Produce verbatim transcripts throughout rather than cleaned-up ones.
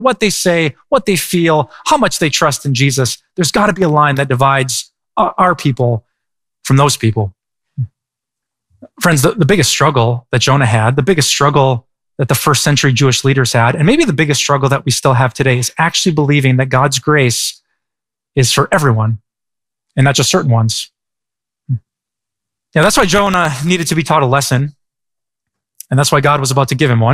what they say, what they feel, how much they trust in Jesus. There's got to be a line that divides our people from those people. Friends, the, the biggest struggle that Jonah had, the biggest struggle that the first century Jewish leaders had, and maybe the biggest struggle that we still have today, is actually believing that God's grace is for everyone and not just certain ones. Yeah, that's why Jonah needed to be taught a lesson, and that's why God was about to give him one.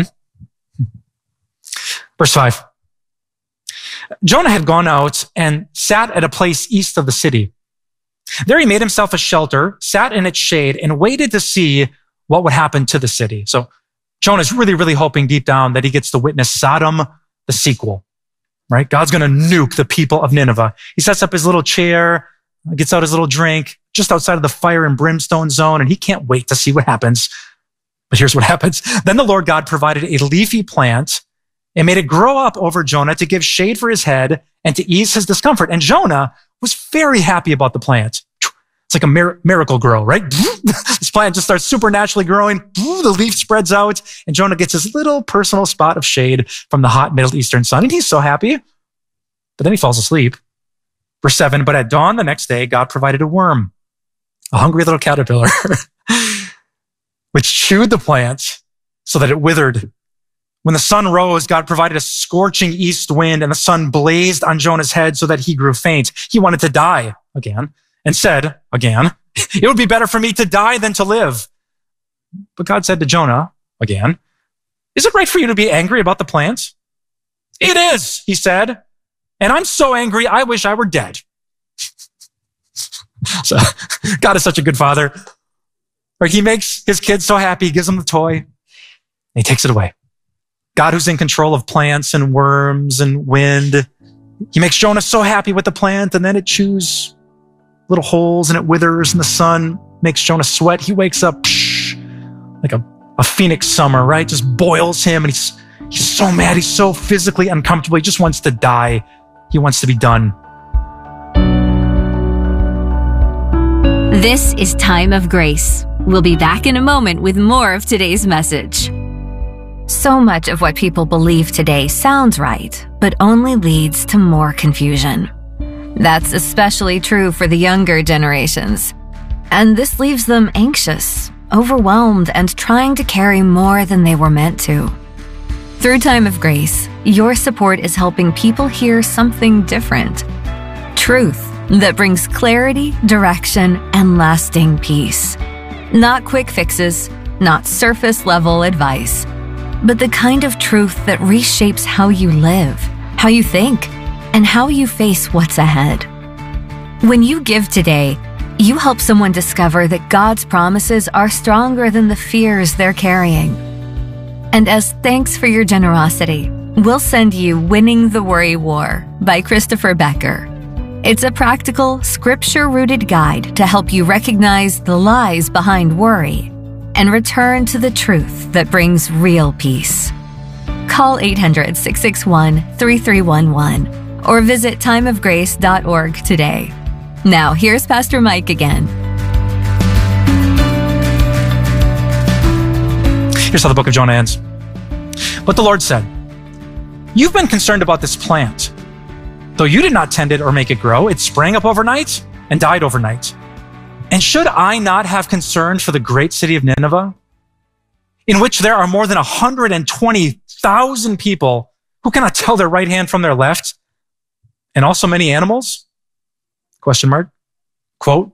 Verse five. Jonah had gone out and sat at a place east of the city. There he made himself a shelter, sat in its shade, and waited to see what would happen to the city. So Jonah's really, really hoping deep down that he gets to witness Sodom, the sequel, right? God's going to nuke the people of Nineveh. He sets up his little chair, gets out his little drink just outside of the fire and brimstone zone, and he can't wait to see what happens. But here's what happens. Then the Lord God provided a leafy plant and made it grow up over Jonah to give shade for his head and to ease his discomfort. And Jonah was very happy about the plant. It's like a mir- miracle grow, right? This plant just starts supernaturally growing. The leaf spreads out, and Jonah gets his little personal spot of shade from the hot Middle Eastern sun, and he's so happy. But then he falls asleep. Verse seven, but at dawn the next day, God provided a worm, a hungry little caterpillar, which chewed the plant so that it withered. When the sun rose, God provided a scorching east wind, and the sun blazed on Jonah's head so that he grew faint. He wanted to die again and said again, it would be better for me to die than to live. But God said to Jonah again, is it right for you to be angry about the plant? It is, he said. And I'm so angry, I wish I were dead. So God is such a good father. Right? He makes his kids so happy. He gives them the toy and he takes it away. God, who's in control of plants and worms and wind, he makes Jonah so happy with the plant, and then it chews little holes and it withers, and the sun makes Jonah sweat. He wakes up psh, like a, a phoenix summer, right? Just boils him, and he's, he's so mad. He's so physically uncomfortable. He just wants to die. He wants to be done. This is Time of Grace. We'll be back in a moment with more of today's message. So much of what people believe today sounds right, but only leads to more confusion. That's especially true for the younger generations. And this leaves them anxious, overwhelmed, and trying to carry more than they were meant to. Through Time of Grace, your support is helping people hear something different. Truth that brings clarity, direction, and lasting peace. Not quick fixes, not surface-level advice, but the kind of truth that reshapes how you live, how you think, and how you face what's ahead. When you give today, you help someone discover that God's promises are stronger than the fears they're carrying. And as thanks for your generosity, we'll send you Winning the Worry War by Christopher Becker. It's a practical, scripture-rooted guide to help you recognize the lies behind worry and return to the truth that brings real peace. Call eight hundred, six six one, three three one one or visit time of grace dot org today. Now, here's Pastor Mike again. Here's how the book of Jonah ends. But the Lord said, you've been concerned about this plant. Though you did not tend it or make it grow, it sprang up overnight and died overnight. And should I not have concern for the great city of Nineveh, in which there are more than one hundred twenty thousand people who cannot tell their right hand from their left, and also many animals? Question mark. Quote.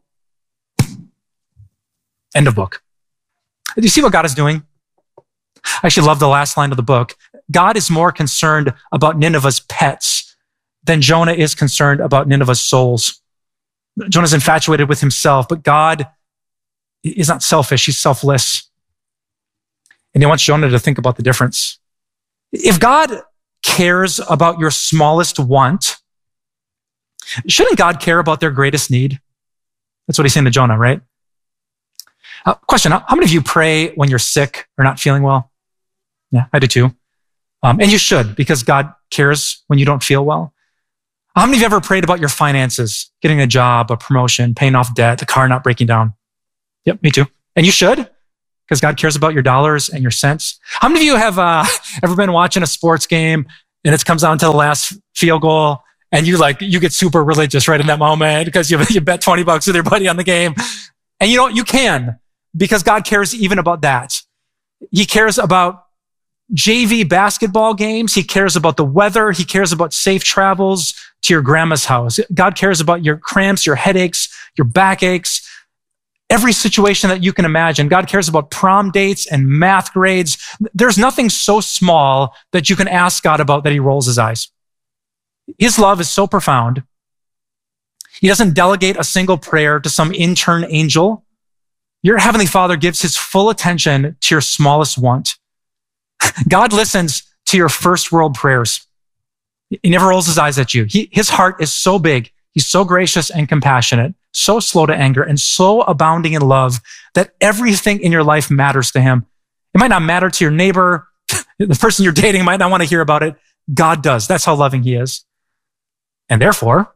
End of book. Do you see what God is doing? I actually love the last line of the book. God is more concerned about Nineveh's pets than Jonah is concerned about Nineveh's souls. Jonah's infatuated with himself, but God is not selfish. He's selfless. And he wants Jonah to think about the difference. If God cares about your smallest want, shouldn't God care about their greatest need? That's what he's saying to Jonah, right? Uh, question, how many of you pray when you're sick or not feeling well? Yeah, I do too. Um, and you should, because God cares when you don't feel well. How many of you ever prayed about your finances, getting a job, a promotion, paying off debt, the car not breaking down? Yep, me too. And you should, because God cares about your dollars and your cents. How many of you have uh, ever been watching a sports game and it comes down to the last field goal, and you like, you get super religious right in that moment because you, you bet twenty bucks with your buddy on the game. And you know, you can, because God cares even about that. He cares about J V basketball games. He cares about the weather. He cares about safe travels to your grandma's house. God cares about your cramps, your headaches, your backaches, every situation that you can imagine. God cares about prom dates and math grades. There's nothing so small that you can ask God about that he rolls his eyes. His love is so profound. He doesn't delegate a single prayer to some intern angel. Your Heavenly Father gives his full attention to your smallest want. God listens to your first world prayers. He never rolls his eyes at you. He, his heart is so big. He's so gracious and compassionate, so slow to anger, and so abounding in love that everything in your life matters to him. It might not matter to your neighbor. The person you're dating might not want to hear about it. God does. That's how loving he is. And therefore,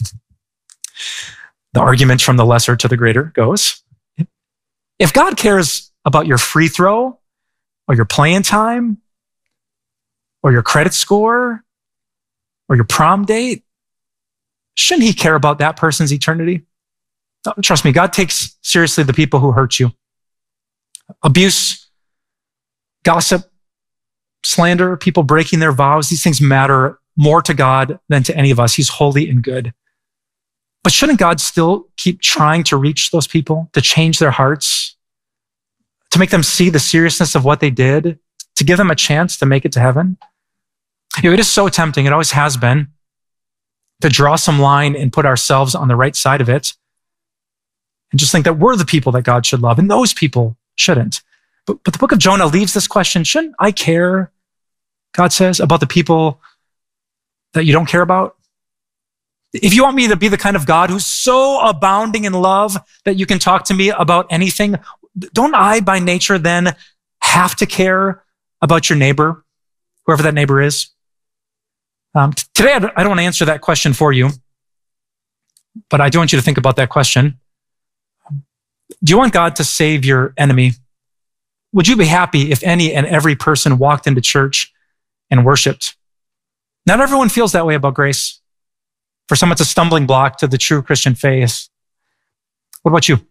the argument from the lesser to the greater goes, if God cares about your free throw or your playing time or your credit score or your prom date, shouldn't he care about that person's eternity? Trust me, God takes seriously the people who hurt you. Abuse, gossip, slander, people breaking their vows, these things matter more to God than to any of us. He's holy and good. But shouldn't God still keep trying to reach those people, to change their hearts, to make them see the seriousness of what they did, to give them a chance to make it to heaven? You know, it is so tempting, it always has been, to draw some line and put ourselves on the right side of it and just think that we're the people that God should love and those people shouldn't. But, but the book of Jonah leaves this question, shouldn't I care, God says, about the people that you don't care about? If you want me to be the kind of God who's so abounding in love that you can talk to me about anything, don't I by nature then have to care about your neighbor, whoever that neighbor is? Um, t- today, I don't, I don't want to answer that question for you, but I do want you to think about that question. Do you want God to save your enemy? Would you be happy if any and every person walked into church and worshiped? Not everyone feels that way about grace. For some, it's a stumbling block to the true Christian faith. What about you?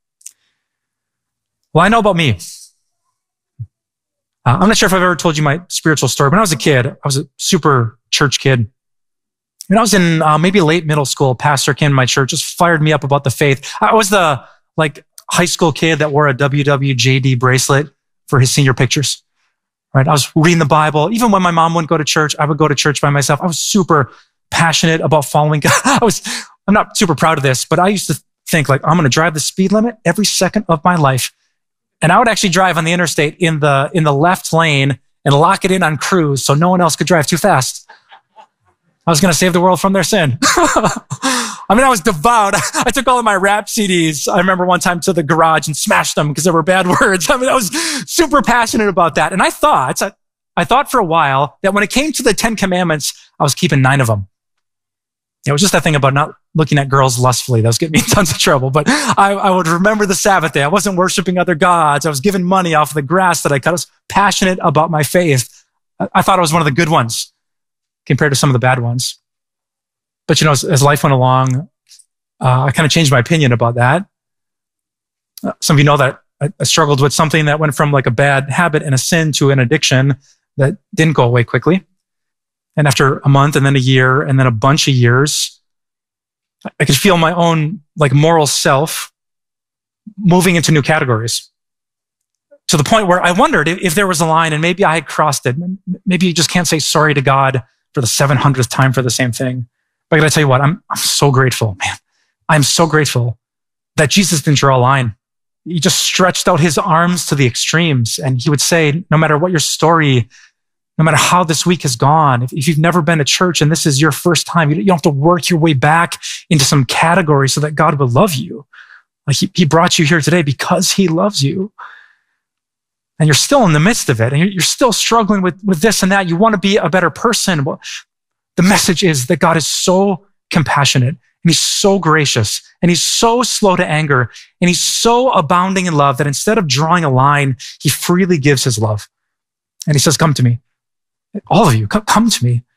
Well, I know about me. Uh, I'm not sure if I've ever told you my spiritual story. When I was a kid, I was a super church kid. When I was in uh, maybe late middle school, a pastor came to my church, just fired me up about the faith. I was the like high school kid that wore a W W J D bracelet for his senior pictures. Right? I was reading the Bible. Even when my mom wouldn't go to church, I would go to church by myself. I was super passionate about following God. I was, I'm not super proud of this, but I used to think like, I'm going to drive the speed limit every second of my life. And I would actually drive on the interstate in the, in the left lane and lock it in on cruise so no one else could drive too fast. I was going to save the world from their sin. I mean, I was devout. I took all of my rap C Ds. I remember one time to the garage and smashed them because there were bad words. I mean, I was super passionate about that. And I thought, I thought for a while that when it came to the Ten Commandments, I was keeping nine of them. It was just that thing about not looking at girls lustfully. That was getting me in tons of trouble. But I, I would remember the Sabbath day. I wasn't worshiping other gods. I was giving money off of the grass that I cut. I was passionate about my faith. I, I thought I was one of the good ones compared to some of the bad ones. But, you know, as, as life went along, uh, I kind of changed my opinion about that. Uh, some of you know that I, I struggled with something that went from like a bad habit and a sin to an addiction that didn't go away quickly. And after a month and then a year and then a bunch of years, I could feel my own like moral self moving into new categories to the point where I wondered if, if there was a line and maybe I had crossed it. Maybe you just can't say sorry to God for the seven hundredth time for the same thing. But I gotta tell you what, I'm, I'm so grateful, man. I'm so grateful that Jesus didn't draw a line. He just stretched out his arms to the extremes. And he would say, no matter what your story, no matter how this week has gone, if, if you've never been to church and this is your first time, you, you don't have to work your way back into some category so that God will love you. Like he, he brought you here today because he loves you. And you're still in the midst of it. And you're, you're still struggling with, with this and that. You want to be a better person. Well, the message is that God is so compassionate and he's so gracious and he's so slow to anger and he's so abounding in love that instead of drawing a line, he freely gives his love. And he says, come to me. All of you, come, come to me.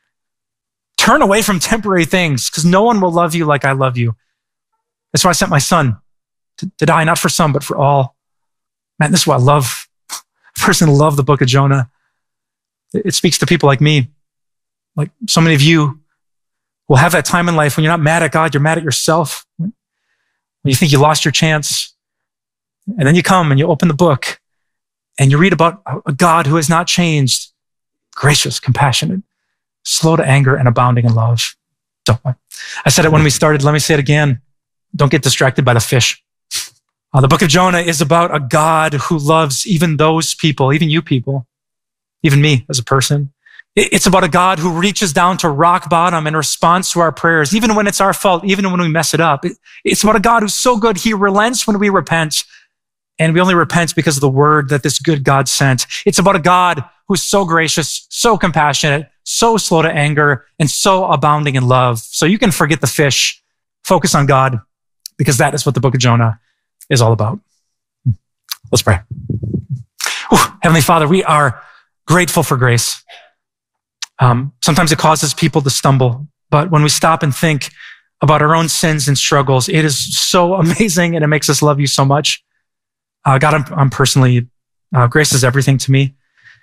Turn away from temporary things because no one will love you like I love you. That's why I sent my son to, to die, not for some, but for all. Man, this is why I love, personally love the book of Jonah. It, it speaks to people like me. Like so many of you will have that time in life when you're not mad at God, you're mad at yourself. When you think you lost your chance. And then you come and you open the book and you read about a God who has not changed, gracious, compassionate, slow to anger, and abounding in love. So I said it when we started. Let me say it again. Don't get distracted by the fish. Uh, the book of Jonah is about a God who loves even those people, even you people, even me as a person. It's about a God who reaches down to rock bottom in response to our prayers, even when it's our fault, even when we mess it up. It's about a God who's so good, he relents when we repent. And we only repent because of the word that this good God sent. It's about a God who's so gracious, so compassionate, so slow to anger, and so abounding in love. So you can forget the fish, focus on God, because that is what the book of Jonah is all about. Let's pray. Whew. Heavenly Father, we are grateful for grace. Um, sometimes it causes people to stumble, but when we stop and think about our own sins and struggles, it is so amazing and it makes us love you so much. Uh, God, I'm, I'm personally, uh, grace is everything to me.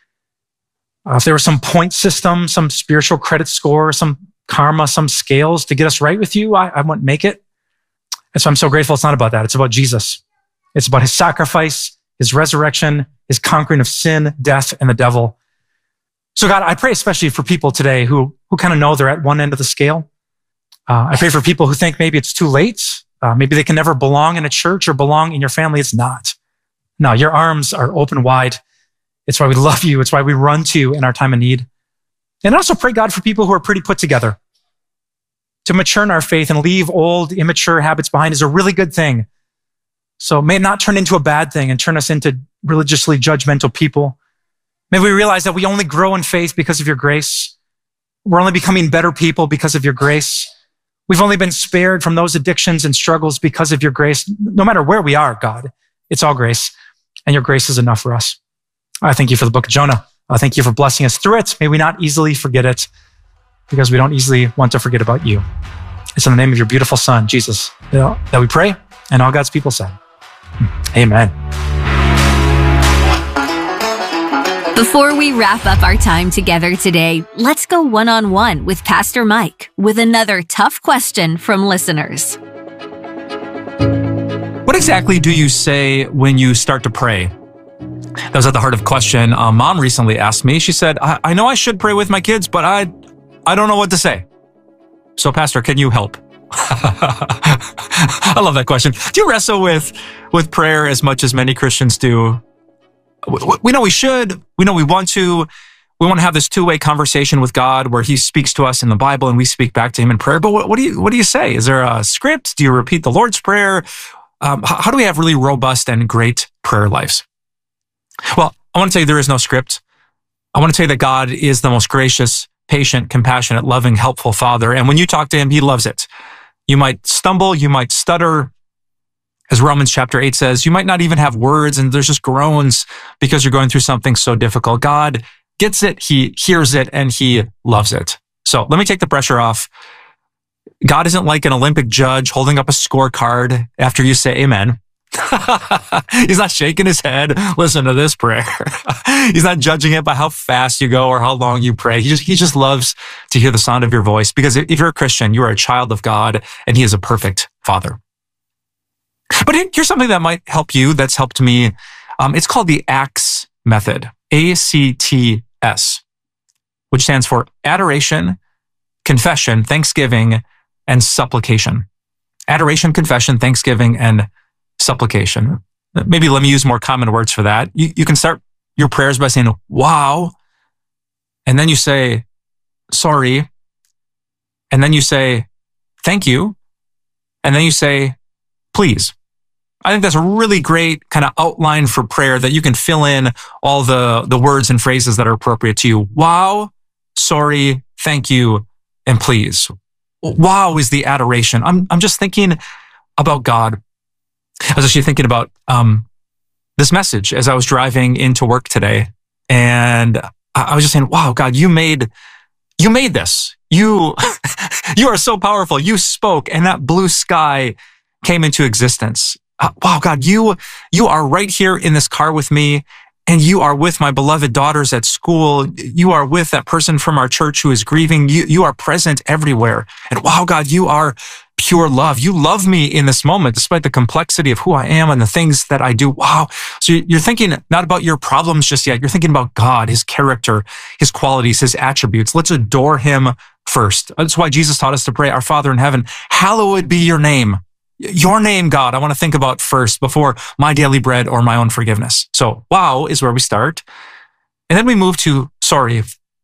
Uh, if there was some point system, some spiritual credit score, some karma, some scales to get us right with you, I, I wouldn't make it. And so I'm so grateful it's not about that. It's about Jesus. It's about his sacrifice, his resurrection, his conquering of sin, death, and the devil. So God, I pray especially for people today who, who kind of know they're at one end of the scale. Uh, I pray for people who think maybe it's too late. Uh, maybe they can never belong in a church or belong in your family. It's not. No, your arms are open wide. It's why we love you. It's why we run to you in our time of need. And I also pray, God, for people who are pretty put together. To mature in our faith and leave old, immature habits behind is a really good thing. So may it not turn into a bad thing and turn us into religiously judgmental people. May we realize that we only grow in faith because of your grace. We're only becoming better people because of your grace. We've only been spared from those addictions and struggles because of your grace. No matter where we are, God, it's all grace. And your grace is enough for us. I thank you for the book of Jonah. I thank you for blessing us through it. May we not easily forget it because we don't easily want to forget about you. It's in the name of your beautiful son, Jesus, that we pray. And all God's people said, amen. Before we wrap up our time together today, let's go one-on-one with Pastor Mike with another tough question from listeners. What exactly do you say when you start to pray? That was at the heart of the question. Uh, Mom recently asked me. She said, I, I know I should pray with my kids, but I, I don't know what to say. So, Pastor, can you help? I love that question. Do you wrestle with, with prayer as much as many Christians do? We, we know we should. We know we want to. We want to have this two-way conversation with God where he speaks to us in the Bible and we speak back to him in prayer. But what, what do you, what do you say? Is there a script? Do you repeat the Lord's Prayer? Um, how, how do we have really robust and great prayer lives? Well, I want to tell you there is no script. I want to tell you that God is the most gracious, patient, compassionate, loving, helpful Father. And when you talk to him, he loves it. You might stumble, you might stutter. As Romans chapter eight says, you might not even have words and there's just groans because you're going through something so difficult. God gets it, he hears it, and he loves it. So let me take the pressure off. God isn't like an Olympic judge holding up a scorecard after you say amen. He's not shaking his head. Listen to this prayer. He's not judging it by how fast you go or how long you pray. He just, he just loves to hear the sound of your voice because if you're a Christian, you are a child of God and he is a perfect Father. But here's something that might help you. That's helped me. Um, it's called the ACTS method. A C T S, which stands for adoration, confession, thanksgiving, and supplication. Adoration, confession, thanksgiving, and supplication. Maybe let me use more common words for that. You, you can start your prayers by saying, wow. And then you say, sorry. And then you say, thank you. And then you say, please. I think that's a really great kind of outline for prayer that you can fill in all the, the words and phrases that are appropriate to you. Wow, sorry, thank you, and please. Wow is the adoration. I'm, I'm just thinking about God. I was actually thinking about um, this message as I was driving into work today. And I was just saying, wow, God, you made, you made this. You, you are so powerful. You spoke and that blue sky came into existence. Uh, wow, God, you, you are right here in this car with me, and you are with my beloved daughters at school. You are with that person from our church who is grieving. You, you are present everywhere. And wow, God, you are pure love. You love me in this moment, despite the complexity of who I am and the things that I do. Wow. So you're thinking not about your problems just yet. You're thinking about God, his character, his qualities, his attributes. Let's adore him first. That's why Jesus taught us to pray, our Father in heaven, hallowed be your name. Your name, God, I want to think about first before my daily bread or my own forgiveness. So wow is where we start. And then we move to sorry.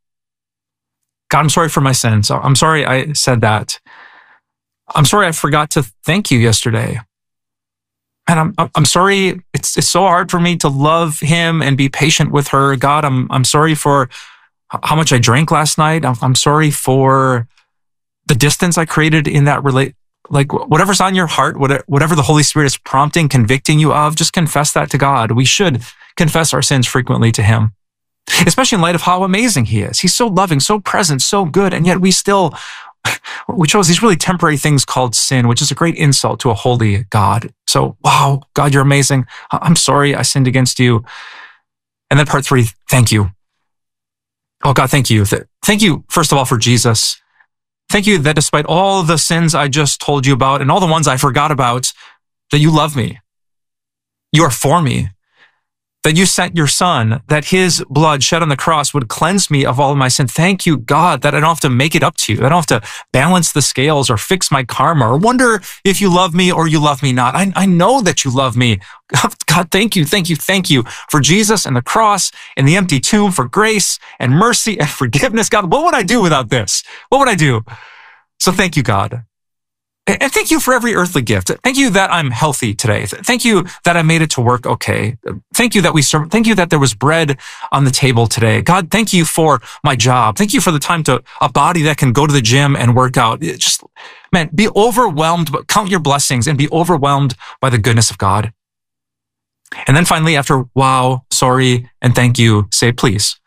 God, I'm sorry for my sins. I'm sorry I said that. I'm sorry I forgot to thank you yesterday. And I'm I'm sorry it's it's so hard for me to love him and be patient with her. God, I'm I'm sorry for how much I drank last night. I'm, I'm sorry for the distance I created in that relate. Like whatever's on your heart, whatever the Holy Spirit is prompting, convicting you of, just confess that to God. We should confess our sins frequently to him, especially in light of how amazing he is. He's so loving, so present, so good. And yet we still, we chose these really temporary things called sin, which is a great insult to a holy God. So, wow, God, you're amazing. I'm sorry I sinned against you. And then part three, thank you. Oh God, thank you. Thank you, first of all, for Jesus. Thank you that despite all the sins I just told you about and all the ones I forgot about, that you love me. You are for me. That you sent your son, that his blood shed on the cross would cleanse me of all of my sin. Thank you, God, that I don't have to make it up to you. I don't have to balance the scales or fix my karma or wonder if you love me or you love me not. I, I know that you love me. God, thank you, thank you, thank you for Jesus and the cross and the empty tomb, for grace and mercy and forgiveness. God, what would I do without this? What would I do? So thank you, God. And thank you for every earthly gift. Thank you that I'm healthy today. Thank you that I made it to work okay. Thank you that we served. Thank you that there was bread on the table today. God, thank you for my job. Thank you for the time to a body that can go to the gym and work out. It just, man, be overwhelmed, but count your blessings and be overwhelmed by the goodness of God. And then finally, after wow, sorry, and thank you, say please.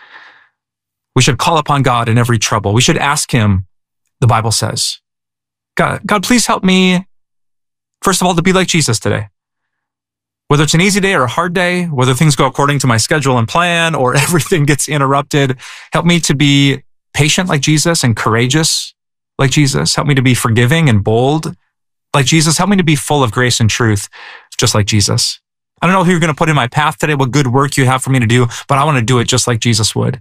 We should call upon God in every trouble. We should ask him, the Bible says, God, God, please help me, first of all, to be like Jesus today. Whether it's an easy day or a hard day, whether things go according to my schedule and plan or everything gets interrupted, help me to be patient like Jesus and courageous like Jesus. Help me to be forgiving and bold like Jesus. Help me to be full of grace and truth just like Jesus. I don't know who you're going to put in my path today, what good work you have for me to do, but I want to do it just like Jesus would.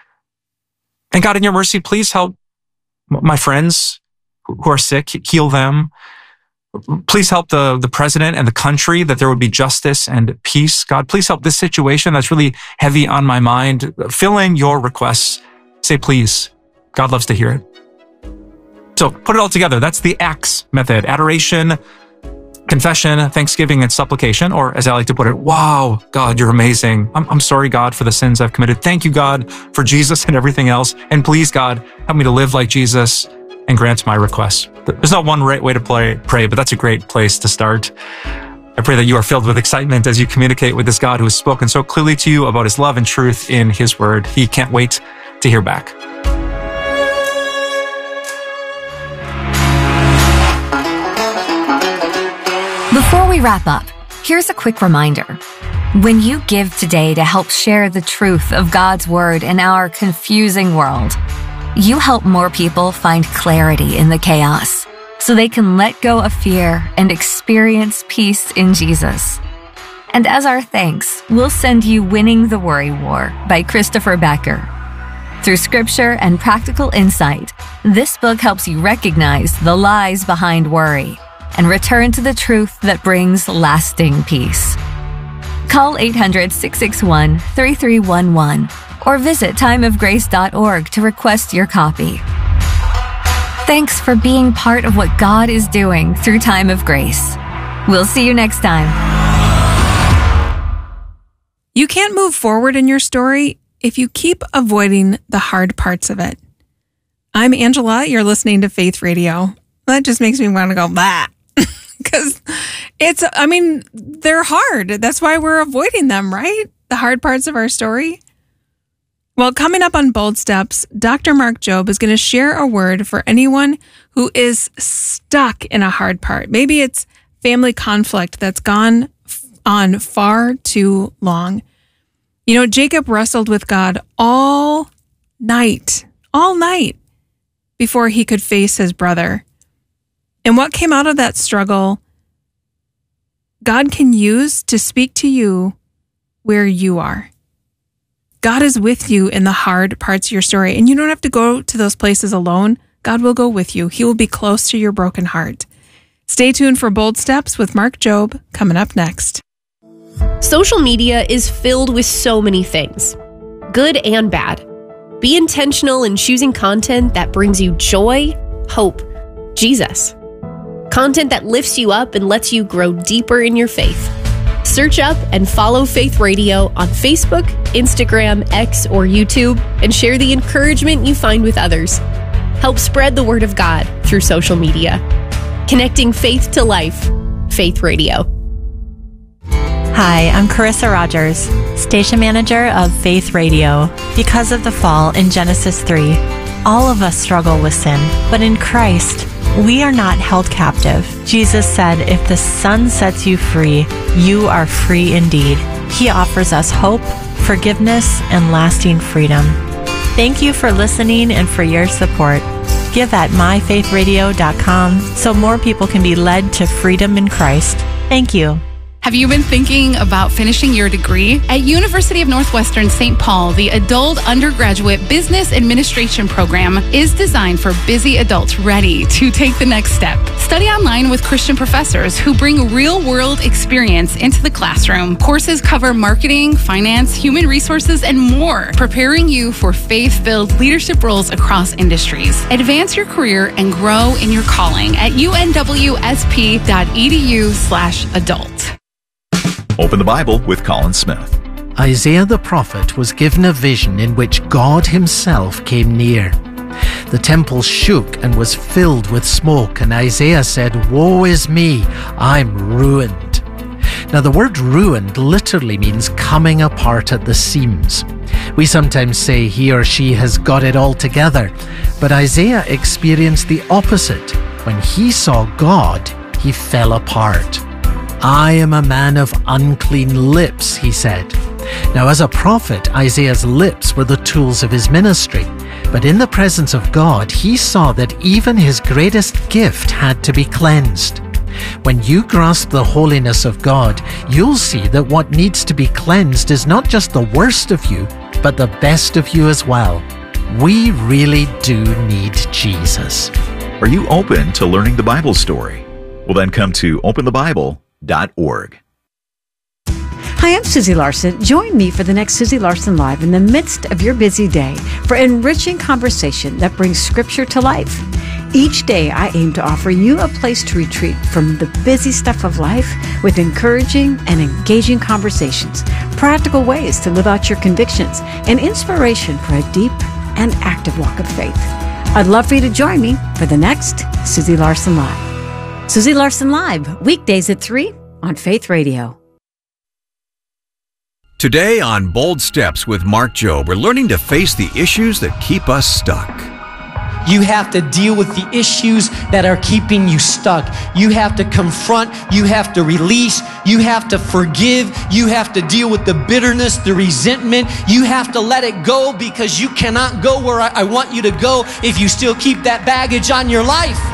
And God, in your mercy, please help my friends who are sick, heal them. Please help the, the president and the country, that there would be justice and peace. God, please help this situation that's really heavy on my mind. Fill in your requests. Say please. God loves to hear it. So put it all together. That's the ACTS method. Adoration, confession, thanksgiving, and supplication. Or as I like to put it, wow, God, you're amazing. I'm, I'm sorry, God, for the sins I've committed. Thank you, God, for Jesus and everything else. And please, God, help me to live like Jesus and grant my requests. There's not one right way to play, pray, but that's a great place to start. I pray that you are filled with excitement as you communicate with this God who has spoken so clearly to you about his love and truth in his word. He can't wait to hear back. Before we wrap up, here's a quick reminder. When you give today to help share the truth of God's word in our confusing world, you help more people find clarity in the chaos so they can let go of fear and experience peace in Jesus. And as our thanks, we'll send you Winning the Worry War by Christopher Becker. Through scripture and practical insight, this book helps you recognize the lies behind worry and return to the truth that brings lasting peace. Call eight hundred, six six one, three three one one or visit time of grace dot org to request your copy. Thanks for being part of what God is doing through Time of Grace. We'll see you next time. You can't move forward in your story if you keep avoiding the hard parts of it. I'm Angela. You're listening to Faith Radio. That just makes me want to go, bah. Because it's, I mean, they're hard. That's why we're avoiding them, right? The hard parts of our story. Well, coming up on Bold Steps, Doctor Mark Jobe is going to share a word for anyone who is stuck in a hard part. Maybe it's family conflict that's gone on far too long. You know, Jacob wrestled with God all night, all night before he could face his brother. And what came out of that struggle, God can use to speak to you where you are. God is with you in the hard parts of your story, and you don't have to go to those places alone. God will go with you. He will be close to your broken heart. Stay tuned for Bold Steps with Mark Jobe coming up next. Social media is filled with so many things, good and bad. Be intentional in choosing content that brings you joy, hope, Jesus. Content that lifts you up and lets you grow deeper in your faith. Search up and follow Faith Radio on Facebook, Instagram, X, or YouTube, and share the encouragement you find with others. Help spread the word of God through social media. Connecting faith to life. Faith Radio. Hi, I'm Carissa Rogers, station manager of Faith Radio. Because of the fall in Genesis three, all of us struggle with sin, but in Christ, we are not held captive. Jesus said, if the Son sets you free, you are free indeed. He offers us hope, forgiveness, and lasting freedom. Thank you for listening and for your support. Give at my faith radio dot com so more people can be led to freedom in Christ. Thank you. Have you been thinking about finishing your degree? At University of Northwestern Saint Paul, the Adult Undergraduate Business Administration program is designed for busy adults ready to take the next step. Study online with Christian professors who bring real-world experience into the classroom. Courses cover marketing, finance, human resources, and more, preparing you for faith-filled leadership roles across industries. Advance your career and grow in your calling at U N W S P dot E D U slash adult. Open the Bible with Colin Smith. Isaiah the prophet was given a vision in which God himself came near. The temple shook and was filled with smoke, and Isaiah said, "Woe is me, I'm ruined." Now the word ruined literally means coming apart at the seams. We sometimes say he or she has got it all together, but Isaiah experienced the opposite. When he saw God, he fell apart. "I am a man of unclean lips," he said. Now, as a prophet, Isaiah's lips were the tools of his ministry. But in the presence of God, he saw that even his greatest gift had to be cleansed. When you grasp the holiness of God, you'll see that what needs to be cleansed is not just the worst of you, but the best of you as well. We really do need Jesus. Are you open to learning the Bible story? Well, then come to open the bible dot org. Hi, I'm Susie Larson. Join me for the next Susie Larson Live in the midst of your busy day for enriching conversation that brings Scripture to life. Each day, I aim to offer you a place to retreat from the busy stuff of life with encouraging and engaging conversations, practical ways to live out your convictions, and inspiration for a deep and active walk of faith. I'd love for you to join me for the next Susie Larson Live. Susie Larson Live, weekdays at three on Faith Radio. Today on Bold Steps with Mark Jobe, we're learning to face the issues that keep us stuck. You have to deal with the issues that are keeping you stuck. You have to confront, you have to release, you have to forgive, you have to deal with the bitterness, the resentment. You have to let it go because you cannot go where I, I want you to go if you still keep that baggage on your life.